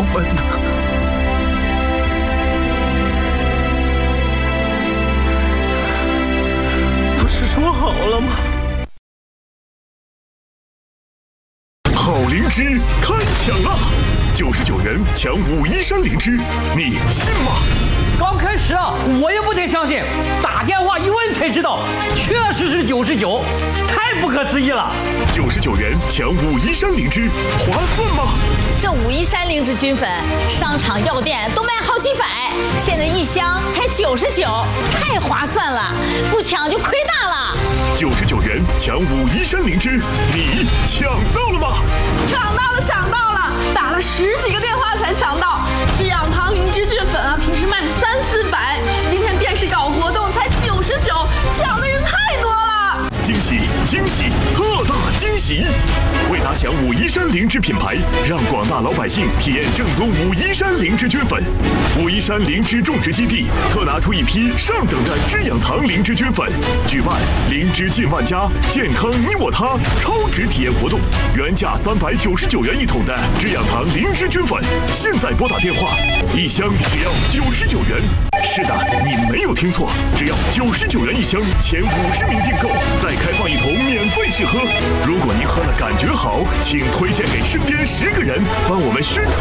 们呢？不是说好了吗？ 好灵芝开抢啦！99元抢513灵芝，你信吗？ 刚开始啊，我也不太相信，打电话一问才知道，确实是99，太不可思议了。 99元抢513灵芝，划算吗？ 这513灵芝菌粉，商场药店都卖好几百，现在一箱才99，太划算了，不抢就亏大了。 99元抢513灵芝，你抢到了吗？ 抢到了！打了10几个电话才抢到。制氧堂灵芝菌粉啊，平时卖300-400，今天电视搞活动才99，抢的人太多了。 惊喜惊喜，特大惊喜！为打响513灵芝品牌，让广大老百姓体验正宗513灵芝菌粉。513灵芝种植基地特拿出一批上等的制氧堂灵芝菌粉，举办灵芝进万家，健康你我他超值体验活动。原价399元一桶的制氧堂灵芝菌粉，现在拨打电话，一箱只要99元。是的，你没有听错，只要99元一箱，前50名订购再开放一桶免费试喝。如果您喝了感觉好，请推荐给身边10个人，帮我们宣传。